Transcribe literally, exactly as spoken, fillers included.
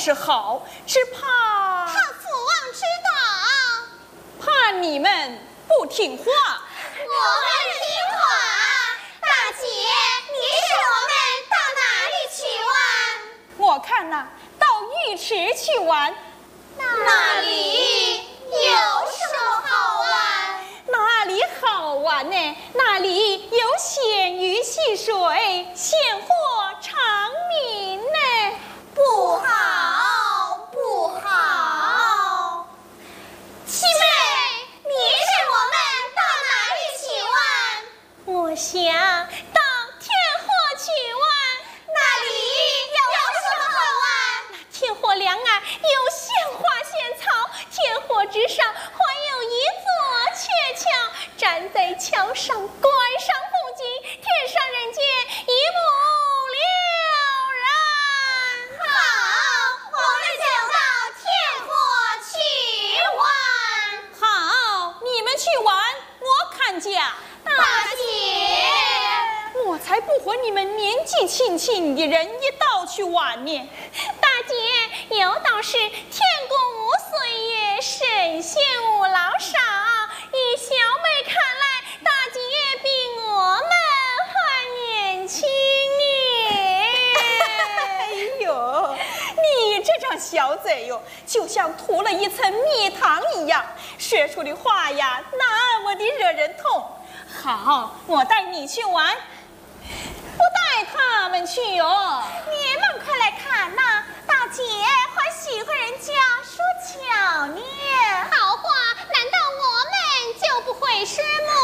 是好，只怕怕父王知道， 怕你们不听话。 我们听话。大姐，你使我们到哪里去玩？ 我看呐、啊，到浴池去玩。 那里有什么好玩？ 哪里好玩呢？那里有鲜鱼戏水，鲜货长鸣呢。 不好，不好！七妹，你使我们到哪里去玩？ 我想到天河去玩。 那里有什么好玩？ 天河两岸有鲜花鲜草，天河之上还有一座鹊桥，站在桥上观赏风景，天上人间一目了然。 好，我们就到天河去玩。 好，你们去玩，我看家。 大姐， 我才不和你们年纪轻轻的人一道去玩呢。 大姐，有道是天公无岁月，神仙无老少。以小妹看来，大姐比我们还年轻呢。 哎呦，你这张小嘴哟，就像涂了一层蜜糖一样，说出的话呀，那么的惹人痛。好，我带你去玩。不带他们去哟。 你们快来看呐，大姐还喜欢人家说巧呢。好话，难道我们就不会说吗？